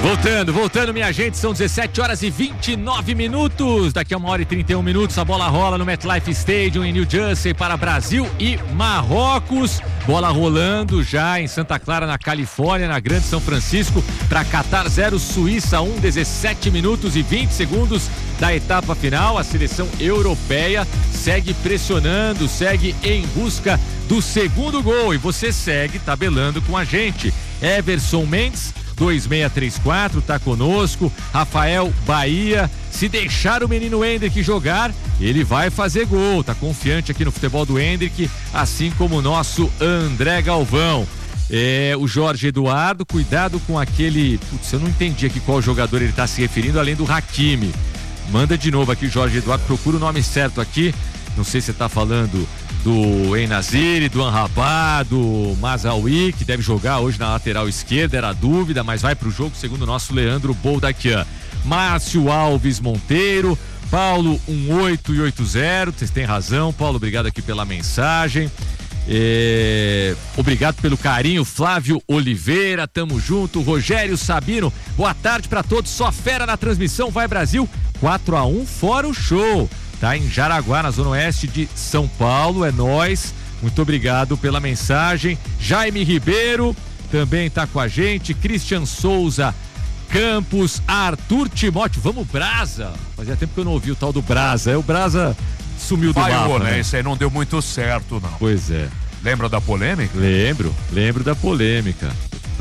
Voltando, minha gente, são 17 horas e 29 minutos. Daqui a 1 hora e 31 minutos, a bola rola no MetLife Stadium em New Jersey para Brasil e Marrocos. Bola rolando já em Santa Clara, na Califórnia, na Grande São Francisco, para Qatar 0, Suíça 1, 17 minutos e 20 segundos da etapa final. A seleção europeia segue pressionando, segue em busca do segundo gol. E você segue tabelando com a gente. Everson Mendes 2634, tá conosco. Rafael Bahia, se deixar o menino Hendrick jogar, ele vai fazer gol, tá confiante aqui no futebol do Hendrick, assim como o nosso André Galvão. O Jorge Eduardo, cuidado com aquele, eu não entendi aqui qual jogador ele tá se referindo, além do Hakimi. Manda de novo aqui, Jorge Eduardo, procura o nome certo aqui, não sei se você tá falando do Enaziri, do Anrabá, do Mazawi, que deve jogar hoje na lateral esquerda, era a dúvida, mas vai pro jogo, segundo o nosso Leandro Boldaquian. Márcio Alves Monteiro, Paulo 1880, vocês têm razão, Paulo, obrigado aqui pela mensagem. Obrigado pelo carinho, Flávio Oliveira, tamo junto. Rogério Sabino, boa tarde pra todos, só fera na transmissão, vai Brasil, 4-1, fora o show. Tá em Jaraguá, na zona oeste de São Paulo, é nóis, muito obrigado pela mensagem. Jaime Ribeiro também tá com a gente, Christian Souza Campos, Arthur Timóteo, vamos Brasa, fazia tempo que eu não ouvi o tal do Brasa, o Brasa sumiu do mapa, né? Isso aí não deu muito certo, não. Pois é. Lembra da polêmica? Lembro da polêmica.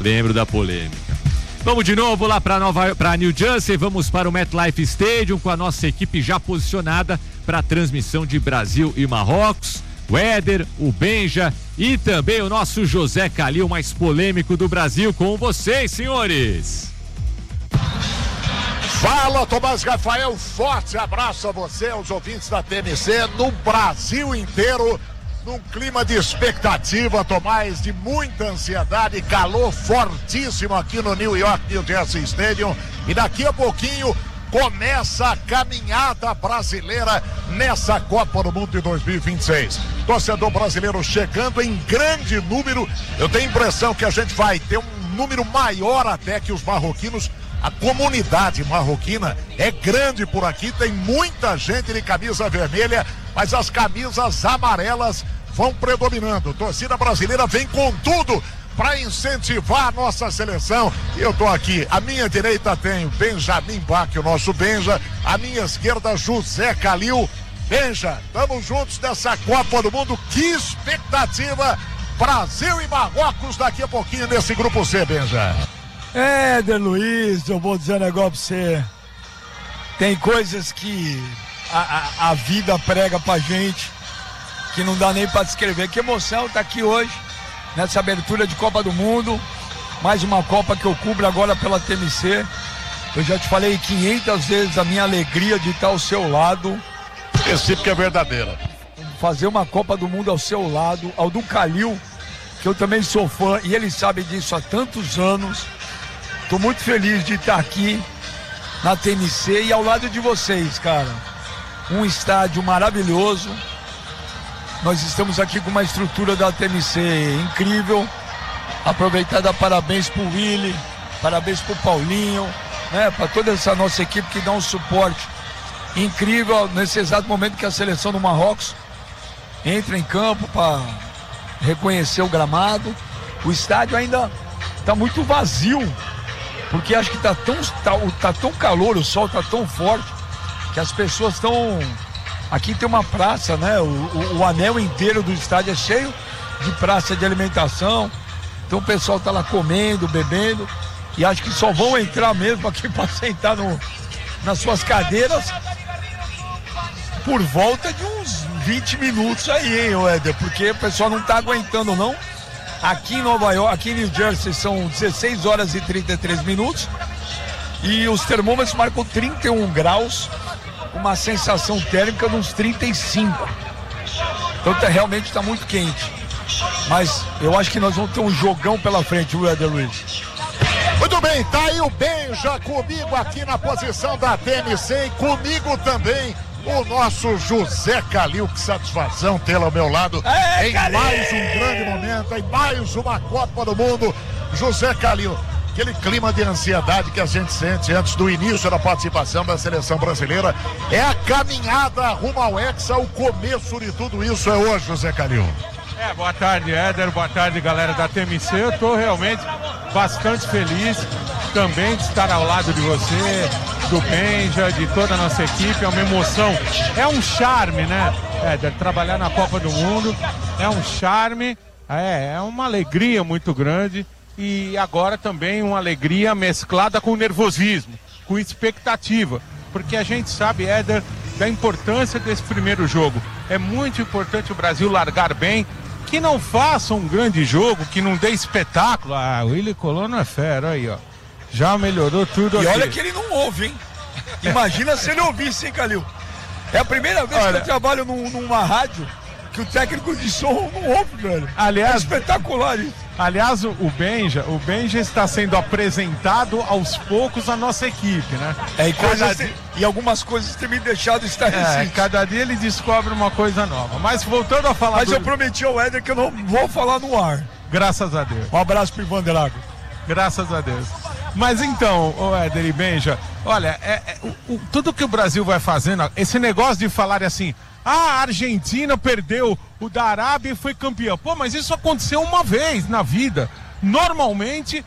Vamos de novo lá para New Jersey, vamos para o MetLife Stadium com a nossa equipe já posicionada para a transmissão de Brasil e Marrocos. O Éder, o Benja e também o nosso José Calil, mais polêmico do Brasil, com vocês, senhores. Fala, Tomás Rafael, forte abraço a você, aos ouvintes da TNC, no Brasil inteiro, num clima de expectativa, Tomás, de muita ansiedade, calor fortíssimo aqui no New Jersey Stadium, e daqui a pouquinho começa a caminhada brasileira nessa Copa do Mundo de 2026. Torcedor brasileiro chegando em grande número, eu tenho a impressão que a gente vai ter um número maior até que os marroquinos. A comunidade marroquina é grande por aqui, tem muita gente de camisa vermelha, mas as camisas amarelas vão predominando. Torcida brasileira vem com tudo para incentivar a nossa seleção. E eu tô aqui, à minha direita tem Benjamin Bach, o nosso Benja, à minha esquerda José Calil. Benja, estamos juntos nessa Copa do Mundo, que expectativa! Brasil e Marrocos daqui a pouquinho nesse grupo C, Benja. Éder Luiz, eu vou dizer um negócio pra você. Tem coisas que a vida prega pra gente que não dá nem pra descrever. Que emoção tá aqui hoje nessa abertura de Copa do Mundo, mais uma Copa que eu cubro agora pela TMC. Eu já te falei 500 vezes a minha alegria de estar ao seu lado. Recíproca é verdadeira. Fazer uma Copa do Mundo ao seu lado, ao do Calil, que eu também sou fã e ele sabe disso há tantos anos. Tô muito feliz de estar aqui na TNC e ao lado de vocês, cara. Um estádio maravilhoso. Nós estamos aqui com uma estrutura da TNC incrível. Aproveitar dar parabéns pro Willy, parabéns pro Paulinho, né? Para toda essa nossa equipe que dá um suporte incrível nesse exato momento que a seleção do Marrocos entra em campo para reconhecer o gramado. O estádio ainda tá muito vazio, porque acho que tá tão calor, o sol tá tão forte, que as pessoas estão... Aqui tem uma praça, né? O anel inteiro do estádio é cheio de praça de alimentação, então o pessoal tá lá comendo, bebendo, e acho que só vão entrar mesmo aqui para sentar nas suas cadeiras por volta de uns 20 minutos aí, hein, Éder? Porque o pessoal não tá aguentando, não. Aqui em Nova York, aqui em New Jersey são 16 horas e 33 minutos e os termômetros marcam 31 graus, uma sensação térmica de uns 35. Então realmente está muito quente. Mas eu acho que nós vamos ter um jogão pela frente, o Éder Luiz. Muito bem, tá aí o Benja comigo aqui na posição da TNC e comigo também o nosso José Calil. Que satisfação tê-lo ao meu lado em mais um grande momento, em mais uma Copa do Mundo. José Calil, aquele clima de ansiedade que a gente sente antes do início da participação da seleção brasileira. É a caminhada rumo ao Hexa, o começo de tudo isso é hoje, José Calil. Boa tarde, Éder, boa tarde, galera da TMC. Eu estou realmente bastante feliz também de estar ao lado de você, do Benja, de toda a nossa equipe. É uma emoção, é um charme, né, Éder? Trabalhar na Copa do Mundo é um charme, é uma alegria muito grande e agora também uma alegria mesclada com nervosismo, com expectativa, porque a gente sabe, Éder, da importância desse primeiro jogo. É muito importante o Brasil largar bem, que não faça um grande jogo, que não dê espetáculo. O Willy Colón é fera, aí, ó. Já melhorou tudo. E aqui. olha que ele não ouve, hein? Imagina se ele ouvisse, hein, Calil? É a primeira vez que eu trabalho numa rádio que o técnico de som não ouve, velho. Aliás, é espetacular isso. Aliás, o Benja está sendo apresentado aos poucos à nossa equipe, né? E algumas coisas têm me deixado estarrecido. Cada dia ele descobre uma coisa nova. Mas voltando a falar... Mas eu prometi ao Éder que eu não vou falar no ar. Graças a Deus. Um abraço pro Ivan Delago. Graças a Deus. Mas então, Éder e Benja, olha, tudo que o Brasil vai fazendo, esse negócio de falar assim, a Argentina perdeu o da Arábia e foi campeão. Pô, mas isso aconteceu uma vez na vida. Normalmente,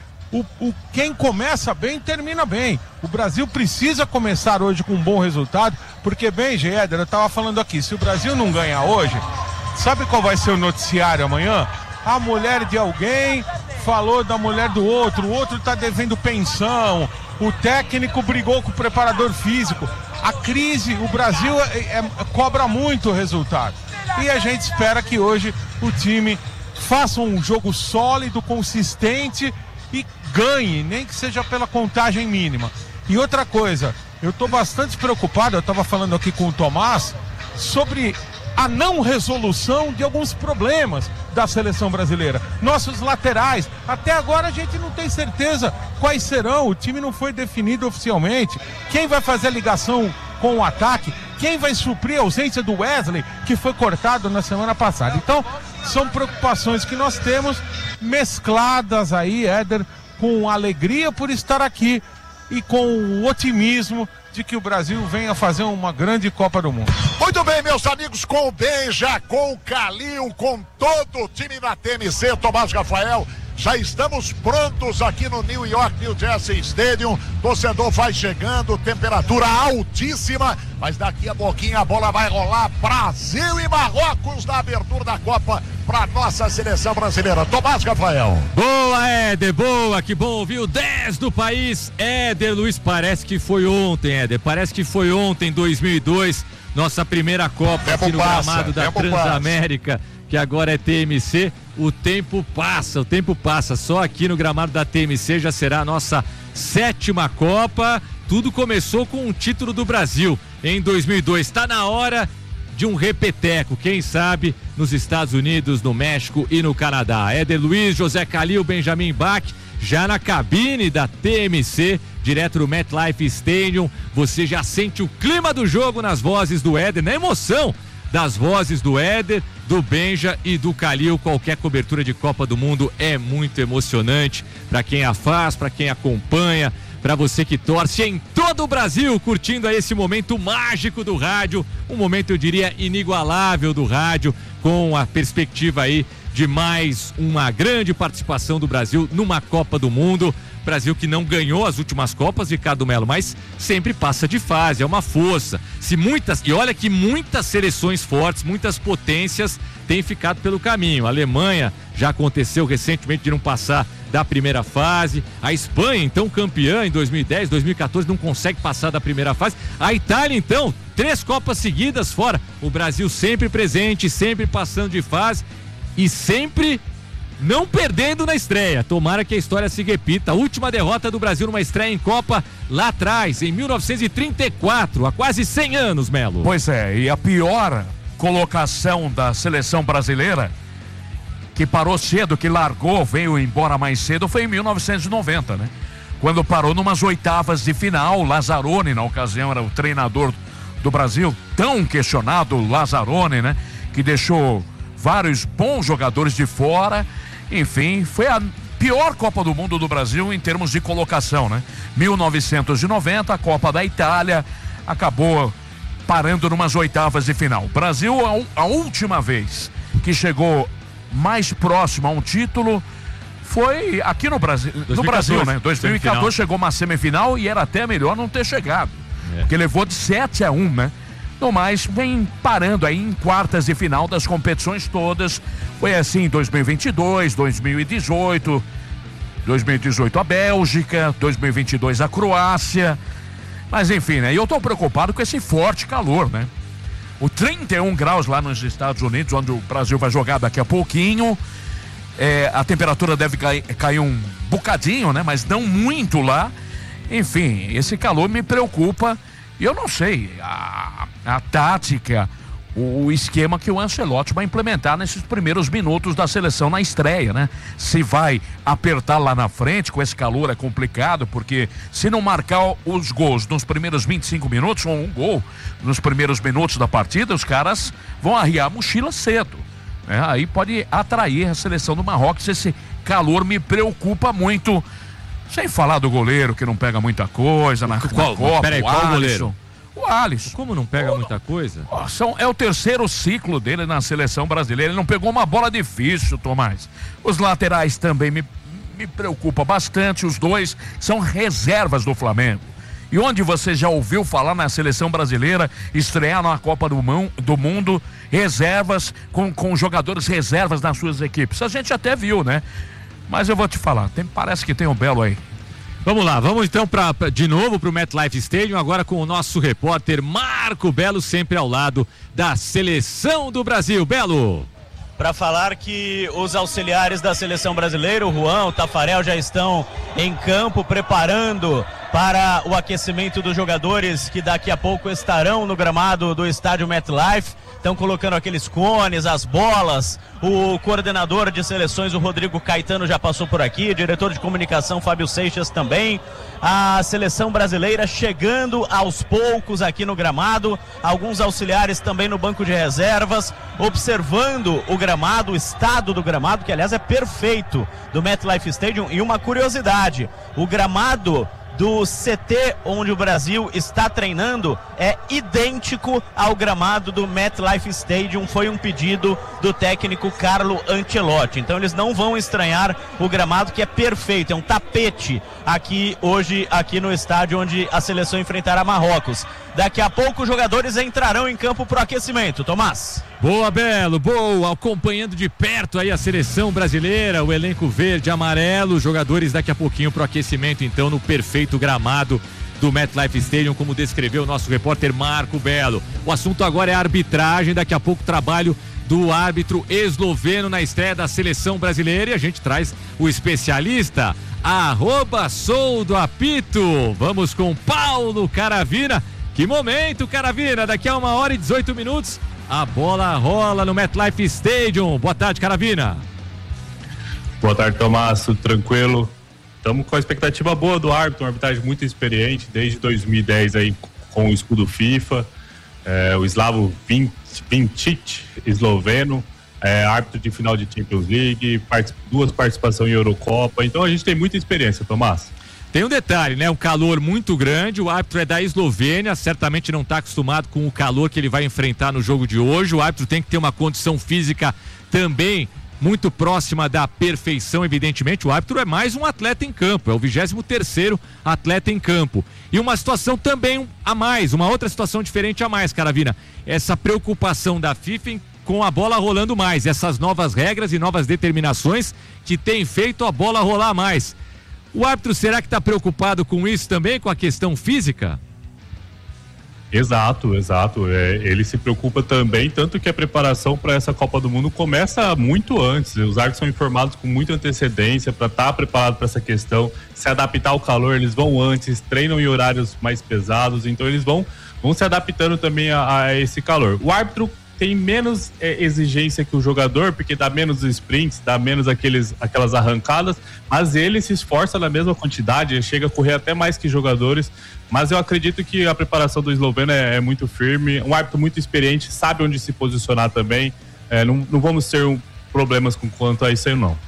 quem começa bem, termina bem. O Brasil precisa começar hoje com um bom resultado, porque, Benja e Éder, eu tava falando aqui, se o Brasil não ganhar hoje, sabe qual vai ser o noticiário amanhã? A mulher de alguém falou da mulher do outro, o outro tá devendo pensão, o técnico brigou com o preparador físico. A crise, o Brasil cobra muito o resultado. E a gente espera que hoje o time faça um jogo sólido, consistente e ganhe, nem que seja pela contagem mínima. E outra coisa, eu estou bastante preocupado, eu estava falando aqui com o Tomás, sobre a não resolução de alguns problemas da seleção brasileira. Nossos laterais, até agora a gente não tem certeza quais serão, o time não foi definido oficialmente. Quem vai fazer a ligação com o ataque? Quem vai suprir a ausência do Wesley, que foi cortado na semana passada? Então, são preocupações que nós temos, mescladas aí, Éder, com alegria por estar aqui e com o otimismo de que o Brasil venha fazer uma grande Copa do Mundo. Muito bem, meus amigos, com o Benja, com o Calil, com todo o time da TMC, Tomás Rafael, já estamos prontos aqui no New Jersey Stadium. Torcedor vai chegando, temperatura altíssima, mas daqui a pouquinho a bola vai rolar. Brasil e Marrocos na abertura da Copa para nossa seleção brasileira. Tomás Rafael. Boa, Éder, boa, que bom ouvir o 10 do país. Éder Luiz, parece que foi ontem, Éder, parece que foi ontem, 2002, nossa primeira Copa aqui no gramado da Transamérica, que agora é TMC. O tempo passa, só aqui no gramado da TMC já será a nossa 7ª Copa. Tudo começou com um título do Brasil em 2002. Está na hora de um repeteco, quem sabe nos Estados Unidos, no México e no Canadá. Éder Luiz, José Calil, Benjamin Bach, já na cabine da TMC, direto do MetLife Stadium. Você já sente o clima do jogo nas vozes do Éder, na emoção das vozes do Éder, do Benja e do Calil. Qualquer cobertura de Copa do Mundo é muito emocionante para quem a faz, para quem acompanha, para você que torce em todo o Brasil, curtindo aí esse momento mágico do rádio, um momento, eu diria, inigualável do rádio, com a perspectiva aí de mais uma grande participação do Brasil numa Copa do Mundo. Brasil que não ganhou as últimas Copas, Ricardo Melo, mas sempre passa de fase, é uma força. E olha que muitas seleções fortes, muitas potências têm ficado pelo caminho. A Alemanha já aconteceu recentemente de não passar da primeira fase. A Espanha, então campeã em 2010, 2014, não consegue passar da primeira fase. A Itália, então, 3 Copas seguidas fora. O Brasil sempre presente, sempre passando de fase e sempre não perdendo na estreia. Tomara que a história se repita. A última derrota do Brasil numa estreia em Copa lá atrás, em 1934, há quase 100 anos, Melo. Pois é, e a pior colocação da seleção brasileira, que parou cedo, que largou, veio embora mais cedo, foi em 1990, né? Quando parou numas oitavas de final. Lazzaroni, na ocasião, era o treinador do Brasil, tão questionado Lazzaroni, né? Que deixou vários bons jogadores de fora. Enfim, foi pior Copa do Mundo do Brasil em termos de colocação, né? 1990, a Copa da Itália, acabou parando numas oitavas de final. O Brasil, a última vez que chegou mais próximo a um título foi aqui no Brasil, 2014, no Brasil, né? 2014 chegou uma semifinal e era até melhor não ter chegado, porque levou de 7-1, né? No mais, vem parando aí em quartas de final das competições todas. Foi assim em 2022, 2018 a Bélgica, 2022 a Croácia. Mas enfim, né? E eu tô preocupado com esse forte calor, né? O 31 graus lá nos Estados Unidos, onde o Brasil vai jogar daqui a pouquinho. A temperatura deve cair um bocadinho, né? Mas não muito lá. Enfim, esse calor me preocupa. E eu não sei a tática, o esquema que o Ancelotti vai implementar nesses primeiros minutos da seleção na estreia, né? Se vai apertar lá na frente, com esse calor é complicado, porque se não marcar os gols nos primeiros 25 minutos, ou um gol nos primeiros minutos da partida, os caras vão arriar a mochila cedo, né? Aí pode atrair a seleção do Marrocos. Esse calor me preocupa muito. Sem falar do goleiro que não pega muita coisa na Copa. Peraí, qual goleiro? O Alisson. Como não pega muita coisa? É o terceiro ciclo dele na seleção brasileira. Ele não pegou uma bola difícil, Tomás. Os laterais também me preocupa bastante. Os dois são reservas do Flamengo. E onde você já ouviu falar na seleção brasileira estrear na Copa do Mundo reservas com jogadores reservas nas suas equipes? A gente até viu, né? Mas eu vou te falar, parece que tem um Belo aí. Vamos lá, vamos então de novo para o MetLife Stadium, agora com o nosso repórter Marco Belo, sempre ao lado da seleção do Brasil. Belo! Para falar que os auxiliares da seleção brasileira, o Juan, o Tafarel, já estão em campo preparando para o aquecimento dos jogadores que daqui a pouco estarão no gramado do estádio MetLife. Estão colocando aqueles cones, as bolas. O coordenador de seleções, o Rodrigo Caetano, já passou por aqui. Diretor de comunicação, Fábio Seixas, também. A seleção brasileira chegando aos poucos aqui no gramado. Alguns auxiliares também no banco de reservas, observando o gramado, o estado do gramado, que aliás é perfeito, do MetLife Stadium. E uma curiosidade, o gramado do CT onde o Brasil está treinando é idêntico ao gramado do MetLife Stadium. Foi um pedido do técnico Carlo Ancelotti. Então eles não vão estranhar o gramado, que é perfeito, é um tapete aqui hoje, aqui no estádio onde a seleção enfrentará Marrocos. Daqui a pouco os jogadores entrarão em campo para o aquecimento. Tomás. Boa, Belo, boa, acompanhando de perto aí a seleção brasileira, o elenco verde e amarelo, os jogadores daqui a pouquinho pro aquecimento, então, no perfeito gramado do MetLife Stadium, como descreveu o nosso repórter Marco Belo. O assunto agora é a arbitragem, daqui a pouco trabalho do árbitro esloveno na estreia da seleção brasileira, e a gente traz o especialista, @soudoapito. Vamos com Paulo Caravina. Que momento, Caravina, daqui a 1h18 a bola rola no MetLife Stadium. Boa tarde, Caravina. Boa tarde, Tomás, tudo tranquilo? Estamos com a expectativa boa do árbitro, uma arbitragem muito experiente, desde 2010 aí com o escudo FIFA, o Slavo Vincic, esloveno, árbitro de final de Champions League, duas participações em Eurocopa, então a gente tem muita experiência, Tomás. Tem um detalhe, né? Um calor muito grande, o árbitro é da Eslovênia, certamente não está acostumado com o calor que ele vai enfrentar no jogo de hoje. O árbitro tem que ter uma condição física também muito próxima da perfeição, evidentemente. O árbitro é mais um atleta em campo, é o 23º atleta em campo. E uma situação também a mais, uma outra situação diferente a mais, Caravina. Essa preocupação da FIFA com a bola rolando mais, essas novas regras e novas determinações que têm feito a bola rolar mais. O árbitro, será que está preocupado com isso também, com a questão física? Exato. Ele se preocupa também, tanto que a preparação para essa Copa do Mundo começa muito antes. Os árbitros são informados com muita antecedência para estar preparado para essa questão, se adaptar ao calor. Eles vão antes, treinam em horários mais pesados, então eles vão se adaptando também a esse calor. O árbitro tem menos exigência que o jogador, porque dá menos sprints, dá menos aquelas arrancadas, mas ele se esforça na mesma quantidade, ele chega a correr até mais que jogadores, mas eu acredito que a preparação do esloveno é muito firme, um árbitro muito experiente, sabe onde se posicionar também, não vamos ter problemas quanto a isso aí, não.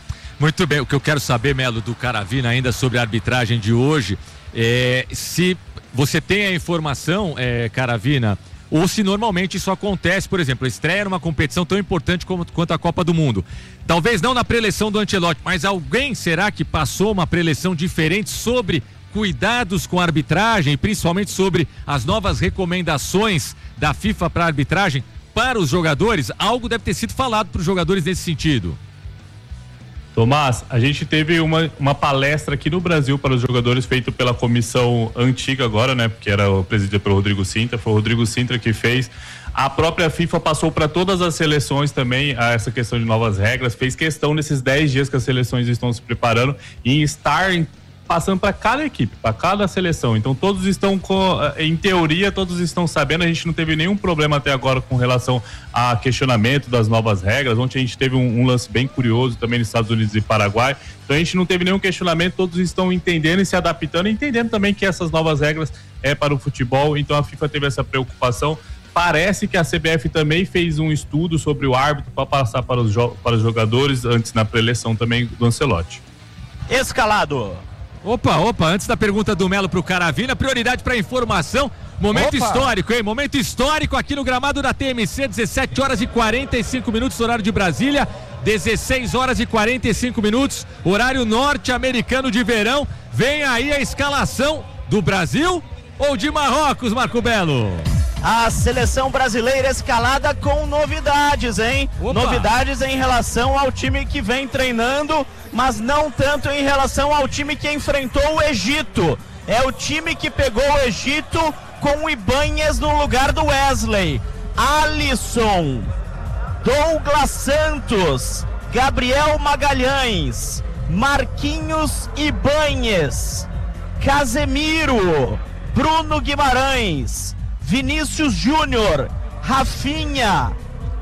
Muito bem, o que eu quero saber, Melo, do Caravina ainda sobre a arbitragem de hoje, se você tem a informação, Caravina, ou se normalmente isso acontece, por exemplo, a estreia numa competição tão importante quanto a Copa do Mundo. Talvez não na preleção do Ancelotti, mas alguém será que passou uma preleção diferente sobre cuidados com a arbitragem, principalmente sobre as novas recomendações da FIFA para a arbitragem para os jogadores? Algo deve ter sido falado para os jogadores nesse sentido. Tomás, a gente teve uma palestra aqui no Brasil para os jogadores feito pela comissão antiga agora, né? Porque era presidida pelo Rodrigo Sintra, foi o Rodrigo Sintra que fez. A própria FIFA passou para todas as seleções também essa questão de novas regras, fez questão nesses 10 dias que as seleções estão se preparando em estar passando para cada equipe, para cada seleção. Então todos estão em teoria, todos estão sabendo. A gente não teve nenhum problema até agora com relação a questionamento das novas regras. Ontem a gente teve um lance bem curioso também nos Estados Unidos e Paraguai. Então a gente não teve nenhum questionamento, todos estão entendendo e se adaptando, e entendendo também que essas novas regras é para o futebol. Então a FIFA teve essa preocupação. Parece que a CBF também fez um estudo sobre o árbitro para passar para os jogadores antes na preleção também do Ancelotti. Escalado. Opa, antes da pergunta do Melo pro Caravina, prioridade para informação, momento histórico, hein? Momento histórico aqui no gramado da TMC, 17 horas e 45 minutos, horário de Brasília, 16 horas e 45 minutos, horário norte-americano de verão. Vem aí a escalação do Brasil ou de Marrocos, Marco Belo? A seleção brasileira escalada com novidades, hein? Opa. Novidades em relação ao time que vem treinando, mas não tanto em relação ao time que enfrentou o Egito. É o time que pegou o Egito com o Ibanez no lugar do Wesley. Alisson, Douglas Santos, Gabriel Magalhães, Marquinhos Ibanez, Casemiro, Bruno Guimarães, Vinícius Júnior, Rafinha,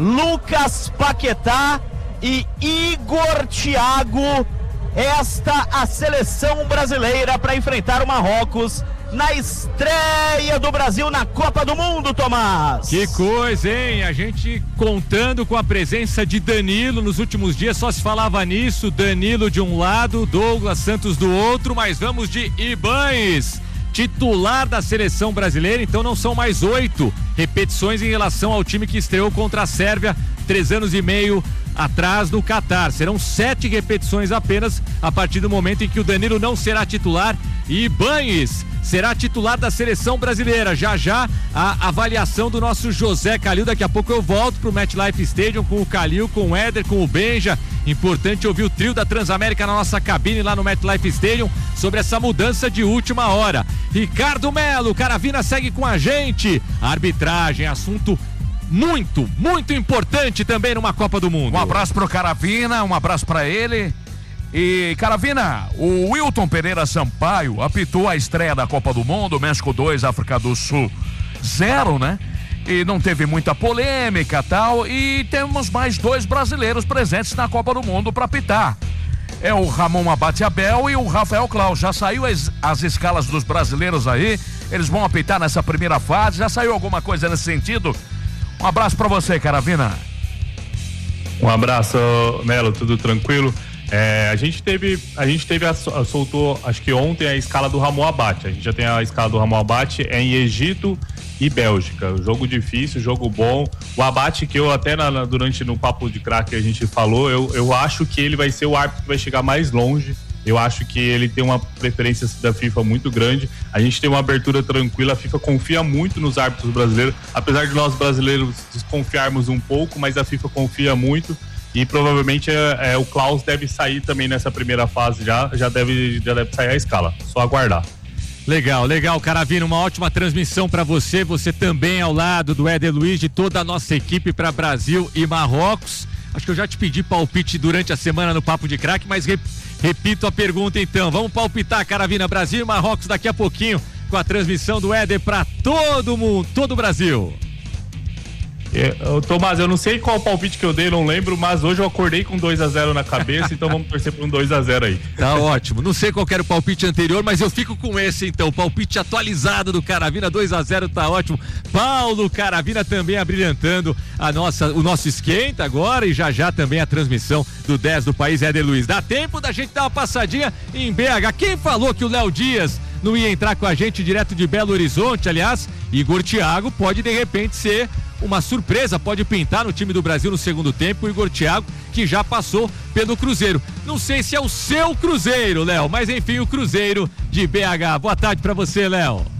Lucas Paquetá e Igor Thiago. Esta a seleção brasileira para enfrentar o Marrocos na estreia do Brasil na Copa do Mundo, Tomás. Que coisa, hein? A gente contando com a presença de Danilo nos últimos dias, só se falava nisso, Danilo de um lado, Douglas Santos do outro, mas vamos de Ibanez, titular da seleção brasileira. Então não são mais 8 repetições em relação ao time que estreou contra a Sérvia 3 anos e meio atrás no Catar. Serão 7 repetições apenas a partir do momento em que o Danilo não será titular e Ibanez será titular da seleção brasileira. Já a avaliação do nosso José Calil. Daqui a pouco eu volto pro MetLife Stadium com o Calil, com o Éder, com o Benja. Importante ouvir o trio da Transamérica na nossa cabine lá no MetLife Stadium sobre essa mudança de última hora. Ricardo Melo, Caravina segue com a gente. Arbitragem, assunto muito, muito importante também numa Copa do Mundo. Um abraço pro Caravina, um abraço pra ele. E Caravina, o Wilton Pereira Sampaio apitou a estreia da Copa do Mundo, México 2, África do Sul 0, né? E não teve muita polêmica e tal, e temos mais 2 brasileiros presentes na Copa do Mundo para apitar. É o Ramon Abate Abel e o Rafael Claus. Já saiu as escalas dos brasileiros aí, eles vão apitar nessa primeira fase. Já saiu alguma coisa nesse sentido? Um abraço para você, Caravina. Um abraço, Melo, tudo tranquilo? A gente soltou, acho que ontem, a escala do Ramon Abate. A gente já tem a escala do Ramon Abate em Egito e Bélgica. Jogo difícil, jogo bom. O Abate, que eu até durante no Papo de Craque a gente falou, eu acho que ele vai ser o árbitro que vai chegar mais longe. Eu acho que ele tem uma preferência da FIFA muito grande. A gente tem uma abertura tranquila. A FIFA confia muito nos árbitros brasileiros, apesar de nós brasileiros desconfiarmos um pouco, mas a FIFA confia muito. E provavelmente o Klaus deve sair também nessa primeira fase, já deve sair a escala, só aguardar. Legal, Caravina, uma ótima transmissão para você também ao lado do Éder Luiz, de toda a nossa equipe para Brasil e Marrocos. Acho que eu já te pedi palpite durante a semana no Papo de Craque, mas repito a pergunta então, vamos palpitar, Caravina, Brasil e Marrocos daqui a pouquinho com a transmissão do Éder para todo mundo, todo o Brasil. Tomás, eu não sei qual palpite que eu dei, não lembro, mas hoje eu acordei com 2-0 na cabeça, então vamos torcer por um 2-0 aí. Tá ótimo. Não sei qual era o palpite anterior, mas eu fico com esse então. Palpite atualizado do Caravina, 2-0, tá ótimo. Paulo Caravina também abrilhantando o nosso esquenta agora e já também a transmissão do 10 do País, Éder Luiz. Dá tempo da gente dar uma passadinha em BH. Quem falou que o Léo Dias não ia entrar com a gente direto de Belo Horizonte? Aliás, Igor Thiago pode de repente ser uma surpresa, pode pintar no time do Brasil no segundo tempo. O Igor Thiago, que já passou pelo Cruzeiro. Não sei se é o seu Cruzeiro, Léo, mas enfim, o Cruzeiro de BH. Boa tarde pra você, Léo.